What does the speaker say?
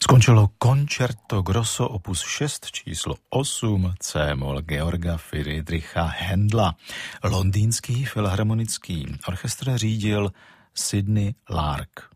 Skončilo Concerto Grosso opus 6 číslo 8 C-moll Georga Friedricha Händla. Londýnský filharmonický orchestr řídil Sidney Lark.